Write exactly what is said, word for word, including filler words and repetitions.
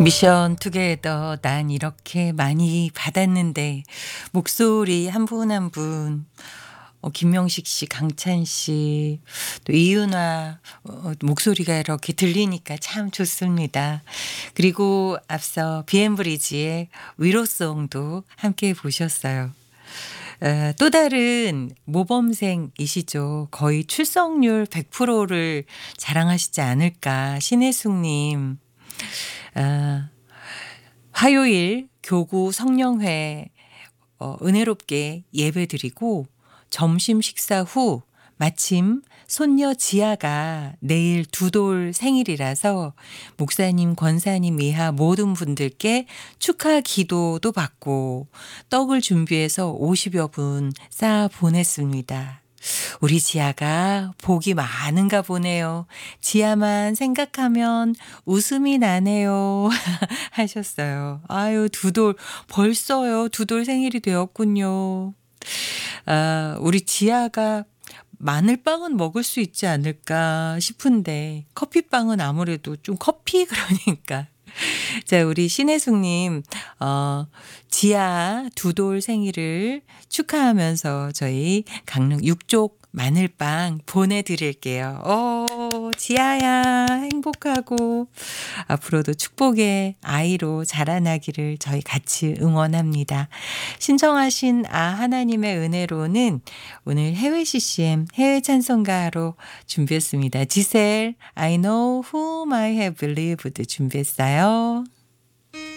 미션 투게더 난 이렇게 많이 받았는데 목소리 한 분 한 분 어 김명식 씨, 강찬 씨, 또 이윤아 어 목소리가 이렇게 들리니까 참 좋습니다. 그리고 앞서 비앤브리지의 위로송도 함께 보셨어요. 어, 또 다른 모범생이시죠. 거의 출석률 백 퍼센트를 자랑하시지 않을까. 신혜숙 님. 아, 화요일 교구 성령회 어, 은혜롭게 예배드리고 점심 식사 후 마침 손녀 지아가 내일 두 돌 생일이라서 목사님, 권사님 이하 모든 분들께 축하 기도도 받고 떡을 준비해서 오십여 분 쌓아 보냈습니다. 우리 지아가 복이 많은가 보네요. 지아만 생각하면 웃음이 나네요. 하셨어요. 아유, 두 돌, 벌써요. 두 돌 생일이 되었군요. 아, 우리 지아가 마늘빵은 먹을 수 있지 않을까 싶은데, 커피빵은 아무래도 좀 커피 그러니까. 자, 우리 신혜숙님, 어, 지아 두 돌 생일을 축하하면서 저희 강릉 육족 마늘빵 보내드릴게요. 어, 지아야, 행복하고, 앞으로도 축복의 아이로 자라나기를 저희 같이 응원합니다. 신청하신 아 하나님의 은혜로는 오늘 해외 씨씨엠, 해외 찬송가로 준비했습니다. 지셀, I know whom I have believed 준비했어요.